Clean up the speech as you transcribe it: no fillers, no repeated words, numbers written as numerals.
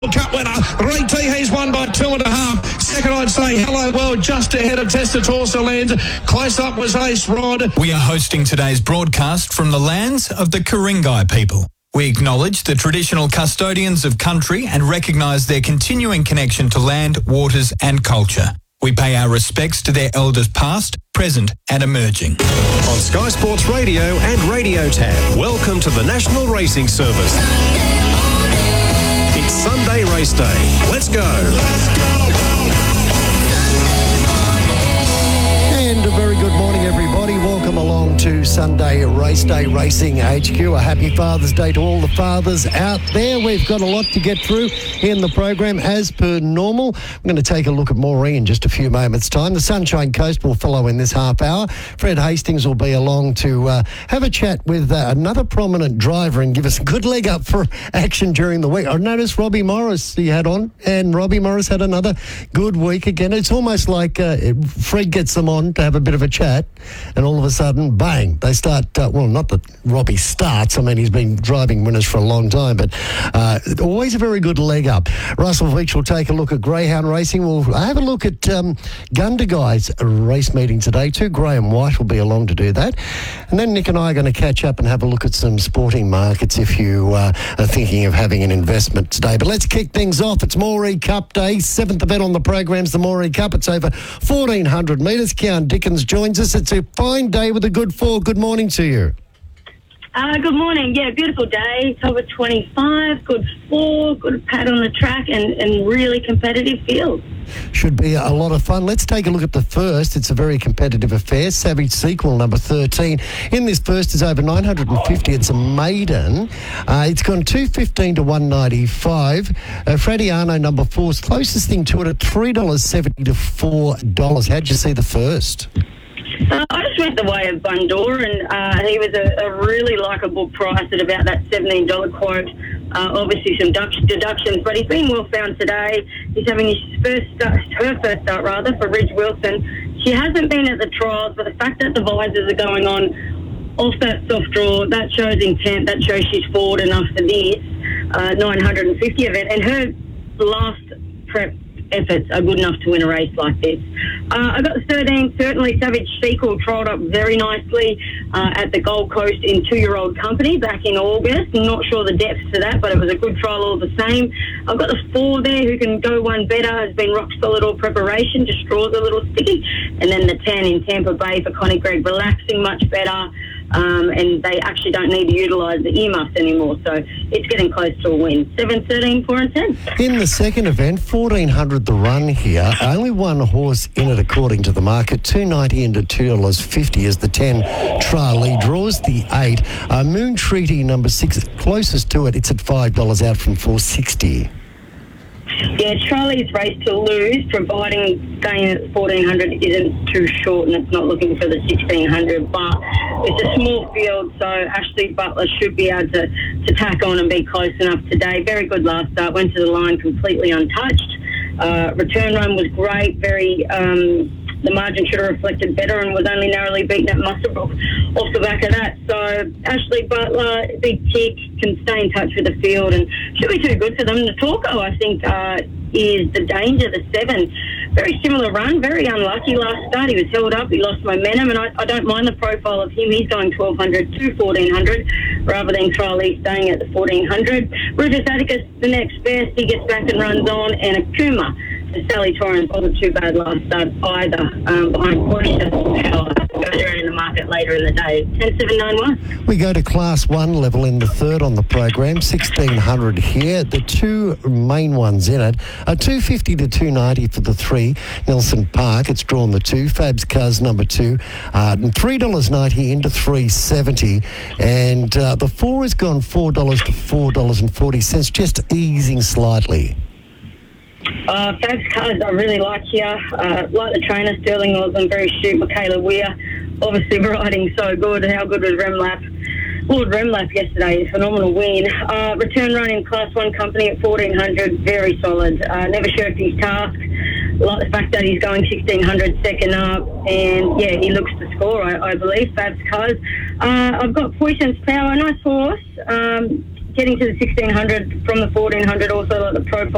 Cup winner, Riti, he's won by 2.5. Second, I'd say Hello World just ahead of Testatorsa Lands. Close up was Ace Rod. We are hosting today's broadcast from the lands of the Ku-ring-gai people. We acknowledge the traditional custodians of country and recognise their continuing connection to land, waters and culture. We pay our respects to their elders past, present and emerging. On Sky Sports Radio and Radio Tab, welcome to the National Racing Service. It's Sunday Race Day. Let's go. And a very good morning, everybody. Welcome along to Sunday Race Day Racing HQ. A happy Father's Day to all the fathers out there. We've got a lot to get through in the program as per normal. I'm going to take a look at Moree in just a few moments' time. The Sunshine Coast will follow in this half hour. Fred Hastings will be along to have a chat with another prominent driver and give us a good leg up for action during the week. I noticed Robbie Morris he had on, and Robbie Morris had another good week again. It's almost like Fred gets them on to have a bit of a chat, and all of a sudden, bang, they start, well, not that Robbie starts, I mean, he's been driving winners for a long time, but always a very good leg up. Russell Veach will take a look at greyhound racing. We'll have a look at Gundagai's race meeting today too. Graham White will be along to do that. And then Nick and I are going to catch up and have a look at some sporting markets if you are thinking of having an investment today. But let's kick things off. It's Moree Cup Day. 7th event on the program's the Moree Cup. It's over 1,400 metres. Kian Dickens joins us. It's a fine day with a good four. Good morning to you. Good morning. Yeah, beautiful day. Top of 25, good four, good pad on the track, and really competitive field. Should be a lot of fun. Let's take a look at the first. It's a very competitive affair. Savage Sequel, number 13. In this first is over 950. It's a maiden. It's gone 215 to 195. Fradiano, number 4, is closest thing to it at $3.70 to $4. How'd you see the first? I just went the way of Bundoor, and he was a really likeable price at about that $17 quote. Obviously some deductions, but he's been well found today. He's having her first start for Ridge Wilson. She hasn't been at the trials, but the fact that the visors are going on off that soft draw, that shows intent, that shows she's forward enough for this 950 event, and her last prep efforts are good enough to win a race like this. I got the 13, certainly Savage Sequel trialled up very nicely at the Gold Coast in 2-year-old company back in August. I'm not sure the depth to that, but it was a good trial all the same. I've got the 4 there who can go one better, has been rock solid all preparation, just draws a little sticky. And then the 10 in Tampa Bay for Connie Gregg, relaxing much better. And they actually don't need to utilise the earmuffs anymore, so it's getting close to a win. 7, 13, 4 and 10. In the second event, 1,400 the run here. Only one horse in it according to the market. $2.90 into $2.50 as the 10 Charlie draws the 8. Moon Treaty, number 6, closest to it. It's at $5 out from $4.60. Yeah, Charlie's race to lose, providing staying at 1,400 isn't too short and it's not looking for the 1,600. But it's a small field, so Ashley Butler should be able to tack on and be close enough today. Very good last start, went to the line completely untouched. Return run was great, very... the margin should have reflected better and was only narrowly beaten at Musselbrook off the back of that. So Ashley Butler, big tick, can stay in touch with the field and should be too good for them. The Torco, I think, is the danger, the 7. Very similar run, very unlucky last start. He was held up, he lost momentum, and I don't mind the profile of him. He's going 1,200 to 1,400 rather than Charlie staying at the 1,400. Rufus Atticus, the next best. He gets back and runs on, and Akuma. Sally Torrance wasn't too bad last start either, behind Porsche Power. They're in the market later in the day. 10,791. We go to Class 1 level in the third on the program, 1,600 here. The 2 main ones in it are 250 to 290 for the 3. Nelson Park, it's drawn the 2. Fab's Cuz, number 2, $3.90 into $3.70. And the 4 has gone $4 to $4.40, just easing slightly. Fab's Cuz I really like here. Like the trainer, Sterling Osborne, very astute. Michaela Weir, obviously riding so good. How good was Remlap? Lord Remlap yesterday, phenomenal win. Return run in Class 1 company at 1,400, very solid. Never shirked his task. Like the fact that he's going 1,600 second up, and yeah, he looks to score, I believe. Fab's Cuz. I've got Poison's Power, nice horse. Getting to the 1,600 from the 1,400, also like the profile